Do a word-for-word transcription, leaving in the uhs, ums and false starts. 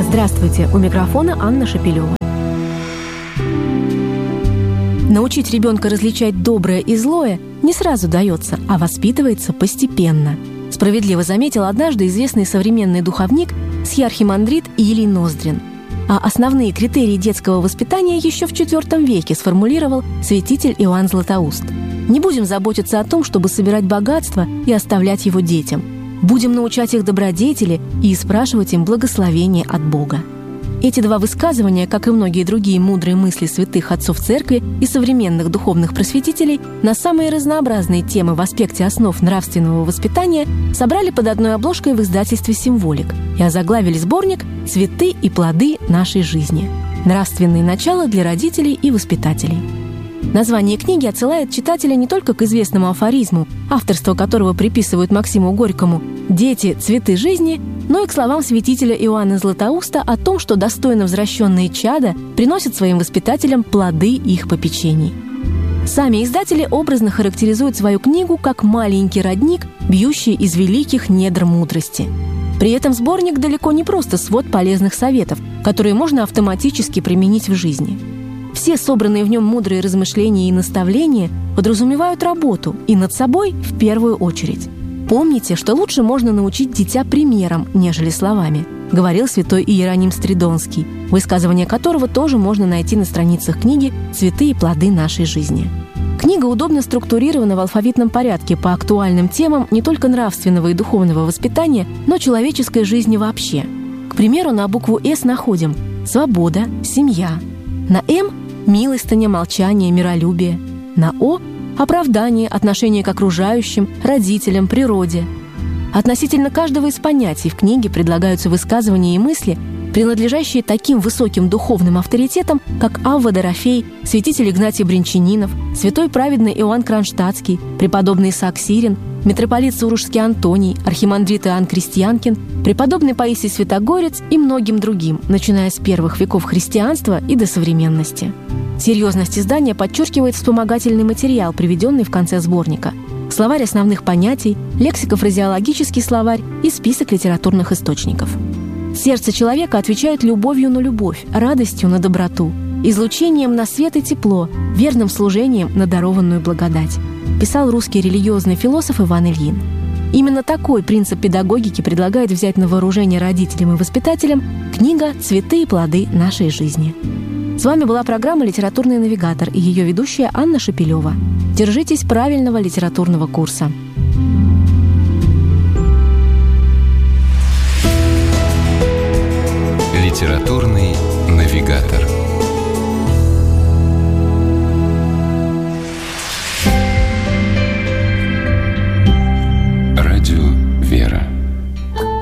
Здравствуйте, у микрофона Анна Шапилева. Научить ребенка различать доброе и злое не сразу дается, а воспитывается постепенно. Справедливо заметил однажды известный современный духовник схиархимандрит Илий Ноздрин. А основные критерии детского воспитания еще в четвёртом веке сформулировал святитель Иоанн Златоуст. Не будем заботиться о том, чтобы собирать богатство и оставлять его детям. Будем научать их добродетели и спрашивать им благословение от Бога. Эти два высказывания, как и многие другие мудрые мысли святых отцов церкви и современных духовных просветителей, на самые разнообразные темы в аспекте основ нравственного воспитания собрали под одной обложкой в издательстве «Символик» и озаглавили сборник «Цветы и плоды нашей жизни. Нравственные начала для родителей и воспитателей». Название книги отсылает читателя не только к известному афоризму, авторство которого приписывают Максиму Горькому «Дети – цветы жизни», но и к словам святителя Иоанна Златоуста о том, что достойно возвращенные чада приносят своим воспитателям плоды их попечений. Сами издатели образно характеризуют свою книгу как маленький родник, бьющий из великих недр мудрости. При этом сборник далеко не просто свод полезных советов, которые можно автоматически применить в жизни. Все собранные в нем мудрые размышления и наставления подразумевают работу, и над собой в первую очередь. Помните, что лучше можно научить дитя примером, нежели словами, говорил святой Иероним Стридонский, высказывание которого тоже можно найти на страницах книги «Цветы и плоды нашей жизни». Книга удобно структурирована в алфавитном порядке по актуальным темам не только нравственного и духовного воспитания, но человеческой жизни вообще. К примеру, на букву «С» находим «свобода», «семья», на «М» – милостыня, молчание, миролюбие, на «О» – оправдание, отношение к окружающим, родителям, природе. Относительно каждого из понятий в книге предлагаются высказывания и мысли, принадлежащие таким высоким духовным авторитетам, как Авва Дорофей, святитель Игнатий Брянчанинов, святой праведный Иоанн Кронштадтский, преподобный Исаак Сирин, митрополит Сурожский Антоний, архимандрит Иоанн Крестьянкин, преподобный Паисий Святогорец и многим другим, начиная с первых веков христианства и до современности. Серьезность издания подчеркивает вспомогательный материал, приведенный в конце сборника, словарь основных понятий, лексико-фразеологический словарь и список литературных источников. Сердце человека отвечает любовью на любовь, радостью на доброту, излучением на свет и тепло, верным служением на дарованную благодать, писал русский религиозный философ Иван Ильин. Именно такой принцип педагогики предлагает взять на вооружение родителям и воспитателям книга «Цветы и плоды нашей жизни». С вами была программа «Литературный навигатор» и ее ведущая Анна Шапилева. Держитесь правильного литературного курса. Литературный навигатор.